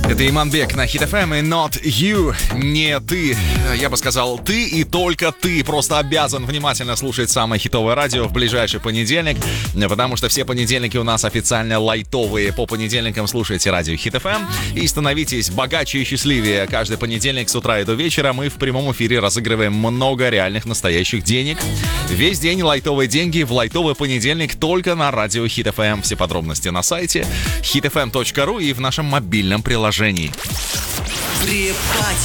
Это Иманбек на Hit FM и Not You, не ты. Я бы сказал, ты и только ты просто обязан внимательно слушать самое хитовое радио в ближайший понедельник, потому что все понедельники у нас официально лайтовые. По понедельникам слушайте радио Hit FM и становитесь богаче и счастливее. Каждый понедельник с утра и до вечера мы в прямом эфире разыгрываем много реальных настоящих денег. Весь день лайтовые деньги в лайтовый понедельник только на радио Hit FM. Все подробности на сайте hitfm.ru и в нашем мобильном приложении. Припати.